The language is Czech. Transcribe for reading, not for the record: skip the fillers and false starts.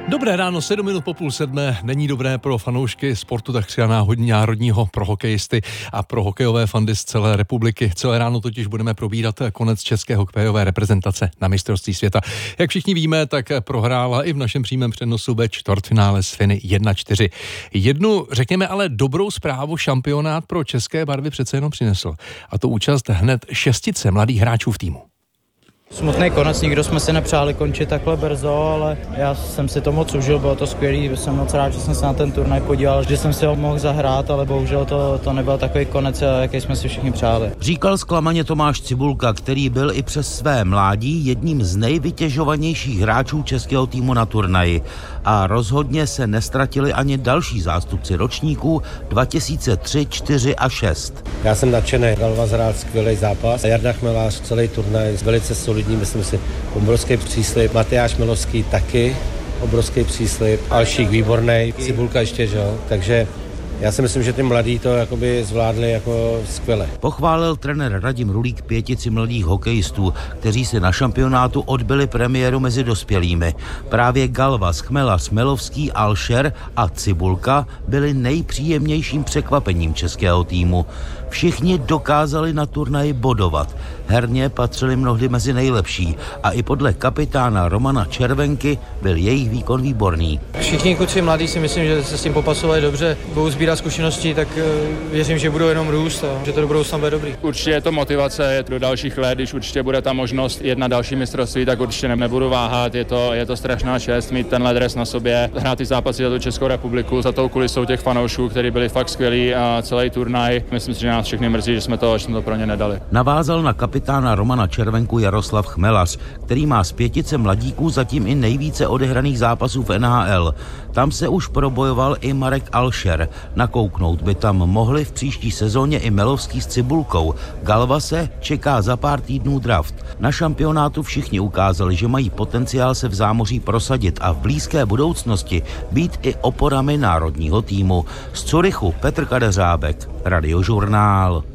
Dobré ráno, 7 minut po půl sedmé. Není dobré pro fanoušky sportu tak národního, pro hokejisty a pro hokejové fandy z celé republiky. Celé ráno totiž budeme probírat konec české hokejové reprezentace na mistrovství světa. Jak všichni víme, tak prohrála i v našem přímém přenosu ve čtvrtfinále s Finy 1-4. Jednu, řekněme ale dobrou zprávu, šampionát pro české barvy přece jenom přinesl. A to účast hned 6 mladých hráčů v týmu. Smutný konec, nikdo jsme si nepřáli končit takhle brzo, ale já jsem si to moc užil, bylo to skvělý, jsem moc rád, že jsem se na ten turnaj podíval, že jsem si ho mohl zahrát, ale bohužel to nebyl takový konec, jaký jsme si všichni přáli. Říkal zklamaně Tomáš Cibulka, který byl i přes své mládí jedním z nejvytěžovanějších hráčů českého týmu na turnaji. A rozhodně se nestratili ani další zástupci ročníků 2003, 4 a 6. Já jsem nadšený, Galva zhrál skvělý zápas, Jarda Chmelář celý turnaj velice solidní, myslím si, obrovský příslib, Matyáš Milovský taky obrovský příslib, Alšík výborný, Cibulka ještě, že jo, takže já si myslím, že ty mladí to jakoby zvládli jako skvěle. Pochválil trenér Radim Rulík 5 mladých hokejistů, kteří si na šampionátu odbyli premiéru mezi dospělými. Právě Galvas, Chmelař, Milovský, Alšer a Cibulka byli nejpříjemnějším překvapením českého týmu. Všichni dokázali na turnaji bodovat. Herně patřili mnohdy mezi nejlepší a i podle kapitána Romana Červenky byl jejich výkon výborný. Všichni kluci mladí si myslím, že se s tím popasovali dobře, budou sbírat zkušenosti, tak věřím, že budou jenom růst a že to do budoucna bude dobrý. Určitě je to motivace do dalších let, když určitě bude ta možnost jet na další mistrovství, tak určitě nebudu váhat, je to strašná čest mít tenhle dres na sobě, hrát ty zápasy za tu Českou republiku, za tou kulisou těch fanoušků, kteří byli fakt skvělí a celý turnaj. Myslím si, že nás všechny mrzí, že jsme to pro ně nedali. Navázal na kapitána Romana Červenku Jaroslav Chmelař, který má z 5 mladíků zatím i nejvíce odehraných zápasů v NHL. Tam se už probojoval i Marek Alšer. Nakouknout by tam mohli v příští sezóně i Milovský s Cibulkou. Galvase čeká za pár týdnů draft. Na šampionátu všichni ukázali, že mají potenciál se v zámoří prosadit a v blízké budoucnosti být i oporami národního týmu. Z Curychu Petr Kadeřábek, Radiožurnál.